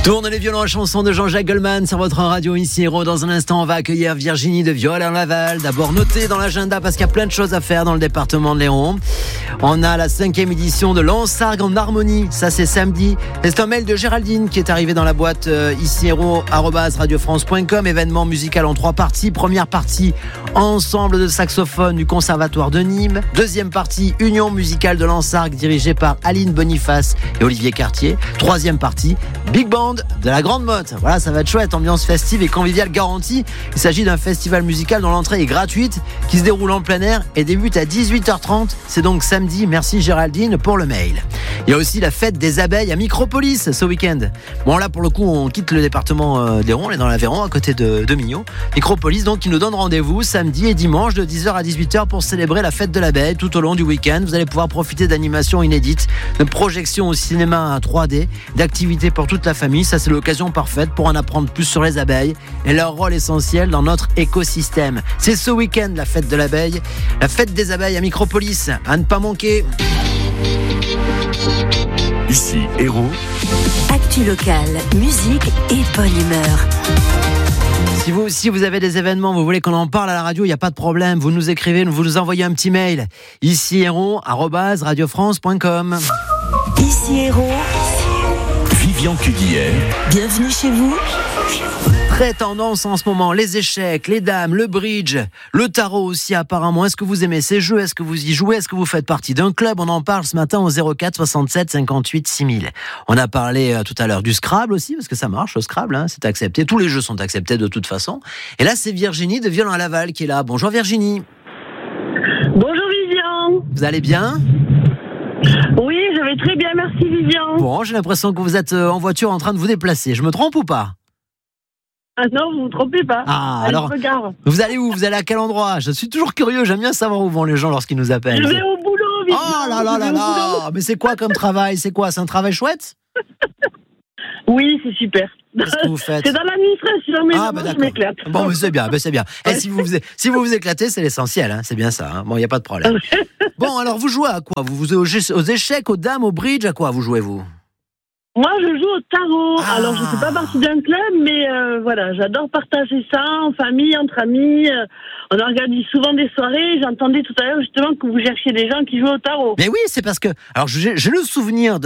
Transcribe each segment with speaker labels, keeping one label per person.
Speaker 1: Tourne les violons, chanson de Jean-Jacques Goldman sur votre radio ici Héros. Dans un instant, on va accueillir Virginie de Viollet-en-Laval. D'abord, notez dans l'agenda parce qu'il y a plein de choses à faire dans le département de l'Hérault. On a la 5e édition de Lansargues en harmonie. Ça, c'est samedi. C'est un mail de Géraldine qui est arrivé dans la boîte ici Héros @radiofrance.com. Événement musical en 3 parties. Première partie, ensemble de saxophones du Conservatoire de Nîmes. Deuxième partie, union musicale de Lansargues dirigée par Aline Boniface et Olivier Cartier. Troisième partie, Big Band de la Grande Motte. Voilà, ça va être chouette, ambiance festive et conviviale garantie. Il s'agit d'un festival musical dont l'entrée est gratuite, qui se déroule en plein air et débute à 18h30. C'est donc samedi. Merci Géraldine pour le mail. Il y a aussi la fête des abeilles à Micropolis ce week-end. Bon là pour le coup on quitte le département d'Hérault, on est dans l'Aveyron à côté de Millau. Micropolis donc qui nous donne rendez-vous samedi et dimanche de 10h à 18h pour célébrer la fête de l'abeille tout au long du week-end. Vous allez pouvoir profiter d'animations inédites, de projections au cinéma en 3D, d'activités pour toute la famille. Ça c'est l'occasion parfaite pour en apprendre plus sur les abeilles et leur rôle essentiel dans notre écosystème. C'est ce week-end la fête de l'abeille, la fête des abeilles à Micropolis, à ne pas manquer.
Speaker 2: Ici Héros.
Speaker 3: Actu locale, musique et bonne humeur.
Speaker 1: Si vous aussi vous avez des événements, vous voulez qu'on en parle à la radio, il n'y a pas de problème. Vous nous écrivez, vous nous envoyez un petit mail. Ici Héros @radiofrance.com.
Speaker 3: Ici Héros.
Speaker 2: Vivian Cuguière.
Speaker 3: Bienvenue chez vous.
Speaker 1: Très tendance en ce moment, les échecs, les dames, le bridge, le tarot aussi apparemment. Est-ce que vous aimez ces jeux? Est-ce que vous y jouez? Est-ce que vous faites partie d'un club? On en parle ce matin au 04 67 58 6000. On a parlé tout à l'heure du Scrabble aussi, parce que ça marche le Scrabble, hein, c'est accepté. Tous les jeux sont acceptés de toute façon. Et là, c'est Virginie de Viollet-en-Laval qui est là. Bonjour Virginie.
Speaker 4: Bonjour Vivian.
Speaker 1: Vous allez bien?
Speaker 4: Oui, je vais très bien, merci Vivian.
Speaker 1: Bon, j'ai l'impression que vous êtes en voiture en train de vous déplacer. Je me trompe ou pas?
Speaker 4: Ah non, vous vous trompez pas.
Speaker 1: Ah,
Speaker 4: allez,
Speaker 1: alors,
Speaker 4: regarde.
Speaker 1: vous allez où? Vous allez à quel endroit? Je suis toujours curieux, j'aime bien savoir où vont les gens lorsqu'ils nous appellent.
Speaker 4: Je vais au boulot, Vivian.
Speaker 1: Oh là là là là! Mais c'est quoi comme travail? C'est quoi? C'est un travail chouette?
Speaker 4: Oui, c'est super.
Speaker 1: Qu'est-ce que vous faites?
Speaker 4: C'est dans l'administration, mais
Speaker 1: Ah,
Speaker 4: moi, je
Speaker 1: d'accord.
Speaker 4: m'éclate.
Speaker 1: Bon, mais c'est bien, c'est bien. Et si vous vous éclatez, c'est l'essentiel, hein, c'est bien ça. Hein. Bon, il n'y a pas de problème. Bon, alors vous jouez à quoi? Vous jouez aux échecs, aux dames, au bridge, à quoi vous jouez-vous?
Speaker 4: Moi, je joue au tarot.
Speaker 1: Ah.
Speaker 4: Alors, je ne fais pas partie d'un club, mais voilà, j'adore partager ça en famille, entre amis. On organise souvent des soirées. J'entendais tout à l'heure justement que vous cherchiez des gens qui jouent au tarot.
Speaker 1: Mais oui, c'est parce que alors j'ai le souvenir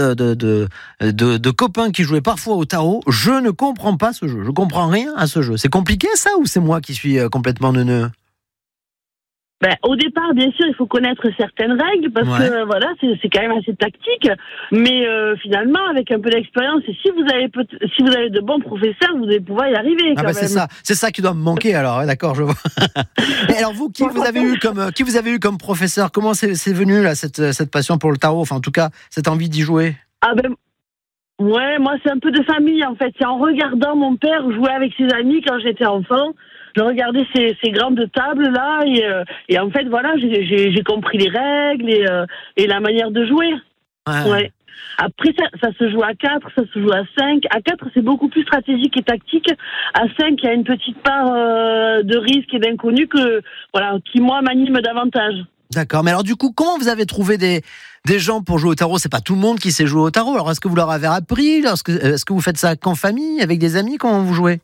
Speaker 1: de copains qui jouaient parfois au tarot. Je ne comprends pas ce jeu. Je comprends rien à ce jeu. C'est compliqué ça ou c'est moi qui suis complètement neuneux?
Speaker 4: Ben, au départ, bien sûr, il faut connaître certaines règles parce que voilà, c'est quand même assez tactique. Mais finalement, avec un peu d'expérience, et si vous avez de bons professeurs, vous allez pouvoir y arriver.
Speaker 1: Ah bah c'est ça qui doit me manquer alors. Ouais, d'accord, je vois. Et alors vous, qui vous avez eu comme professeur? Comment c'est venu là cette passion pour le tarot? Enfin, en tout cas, cette envie d'y jouer.
Speaker 4: Ah ben. Ouais, moi c'est un peu de famille en fait. C'est en regardant mon père jouer avec ses amis quand j'étais enfant. Je regardais ces grandes tables là et en fait voilà, j'ai compris les règles et la manière de jouer. Ouais. Après ça se joue à 4, ça se joue à 5. À 4 c'est beaucoup plus stratégique et tactique. À 5 il y a une petite part de risque et d'inconnu qui moi m'anime davantage.
Speaker 1: D'accord, mais alors du coup, comment vous avez trouvé des gens pour jouer au tarot? C'est pas tout le monde qui sait jouer au tarot. Alors est-ce que vous leur avez appris? Est-ce que vous faites ça qu'en famille, avec des amis? Comment vous jouez?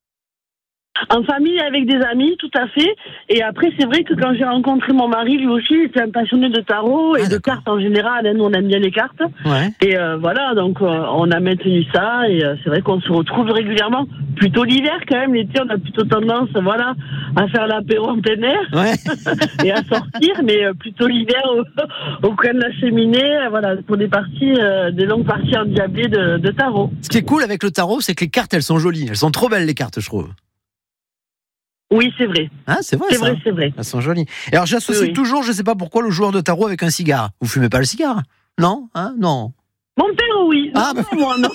Speaker 4: En famille, avec des amis, tout à fait. Et après, c'est vrai que quand j'ai rencontré mon mari, lui aussi, il était un passionné de tarot et de cartes en général. Nous, on aime bien les cartes. Ouais. Et voilà, donc on a maintenu ça. Et c'est vrai qu'on se retrouve régulièrement. Plutôt l'hiver quand même. L'été, on a plutôt tendance, voilà, à faire l'apéro en plein air et à sortir. Mais plutôt l'hiver au coin de la cheminée, voilà, pour des longues parties endiablées de tarot.
Speaker 1: Ce qui est cool avec le tarot, c'est que les cartes, elles sont jolies. Elles sont trop belles, les cartes, je trouve.
Speaker 4: Oui, c'est vrai.
Speaker 1: Ah, c'est vrai,
Speaker 4: c'est vrai.
Speaker 1: Elles sont jolies. Et alors, j'associe toujours, je sais pas pourquoi, le joueur de tarot avec un cigare. Vous fumez pas le cigare? Non? Hein? Non.
Speaker 4: Mon père, oui.
Speaker 1: Ah, bah...
Speaker 4: moi, non.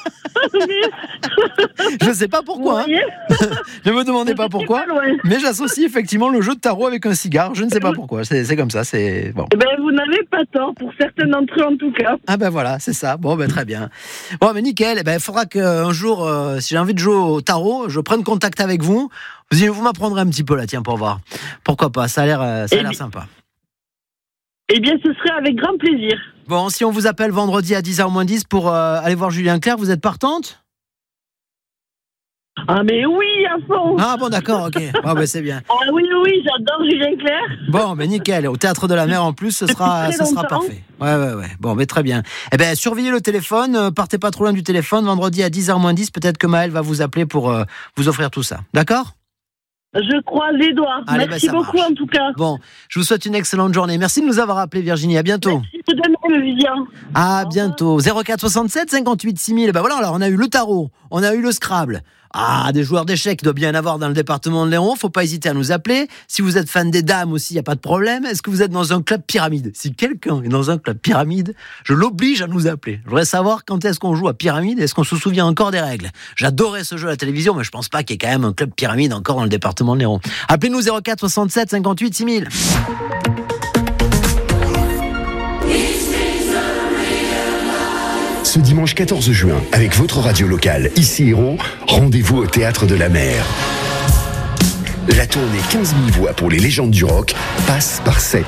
Speaker 1: Je sais pas pourquoi. Ne me demandez pas pourquoi. Mais j'associe effectivement le jeu de tarot avec un cigare. Je ne sais pas pourquoi. C'est comme ça. C'est bon.
Speaker 4: Eh ben, vous n'avez pas tort, pour certains d'entre eux en tout cas.
Speaker 1: Ah ben voilà, c'est ça. Bon, ben très bien. Bon, mais nickel. Eh ben, il faudra qu'un jour, si j'ai envie de jouer au tarot, je prenne contact avec vous. Vous m'apprendrez un petit peu là, tiens, pour voir. Pourquoi pas? Ça a l'air sympa.
Speaker 4: Eh bien, ce serait avec grand plaisir.
Speaker 1: Bon, si on vous appelle vendredi à 10h moins 10 pour aller voir Julien Clerc, vous êtes partante?
Speaker 4: Ah mais oui, à fond.
Speaker 1: Ah bon, d'accord, ok. Ah ben c'est bien.
Speaker 4: Ah oui, j'adore Julien Clerc.
Speaker 1: Bon, mais nickel. Au Théâtre de la Mer en plus, ce sera parfait. Ouais. Bon, mais très bien. Eh ben, surveillez le téléphone. Partez pas trop loin du téléphone. Vendredi à 10h-10, peut-être que Maël va vous appeler pour vous offrir tout ça. D'accord ?
Speaker 4: Je croise les doigts.
Speaker 1: Allez,
Speaker 4: merci beaucoup en tout cas.
Speaker 1: Bon, je vous souhaite une excellente journée. Merci de nous avoir appelés, Virginie. À bientôt.
Speaker 4: Merci de même, Vivian.
Speaker 1: À bientôt. 04 67 58 6000. Ben voilà, alors on a eu le tarot, on a eu le Scrabble. Ah, des joueurs d'échecs, il doit bien y en avoir dans le département de l'Hérault. Faut pas hésiter à nous appeler. Si vous êtes fan des dames aussi, il n'y a pas de problème. Est-ce que vous êtes dans un club pyramide ? Si quelqu'un est dans un club pyramide, je l'oblige à nous appeler. Je voudrais savoir quand est-ce qu'on joue à pyramide. Est-ce qu'on se souvient encore des règles ? J'adorais ce jeu à la télévision, mais je pense pas qu'il y ait quand même un club pyramide encore dans le département de l'Hérault. Appelez-nous 04 67 58 6000.
Speaker 2: Ce dimanche 14 juin, avec votre radio locale, ici Hérault, rendez-vous au Théâtre de la Mer. La tournée 15 000 voix pour les légendes du rock passe par 7.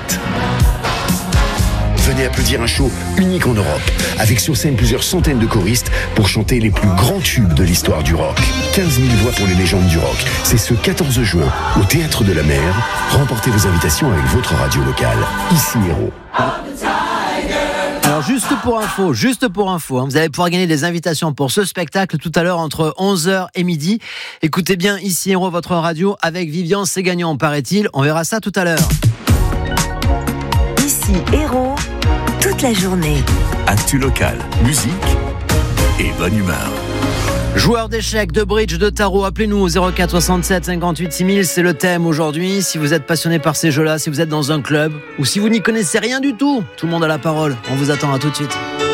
Speaker 2: Venez applaudir un show unique en Europe, avec sur scène plusieurs centaines de choristes pour chanter les plus grands tubes de l'histoire du rock. 15 000 voix pour les légendes du rock. C'est ce 14 juin, au Théâtre de la Mer. Remportez vos invitations avec votre radio locale, ici Hérault.
Speaker 1: Alors juste pour info, vous allez pouvoir gagner des invitations pour ce spectacle tout à l'heure entre 11h et midi. Écoutez bien ici Hérault, votre radio avec Vivian, c'est gagnant paraît-il. On verra ça tout à l'heure.
Speaker 3: Ici Hérault, toute la journée.
Speaker 2: Actu local, musique et bonne humeur.
Speaker 1: Joueurs d'échecs, de bridge, de tarot, appelez-nous au 04 67 58 6000, c'est le thème aujourd'hui. Si vous êtes passionné par ces jeux-là, si vous êtes dans un club ou si vous n'y connaissez rien du tout, tout le monde a la parole. On vous attend, à tout de suite.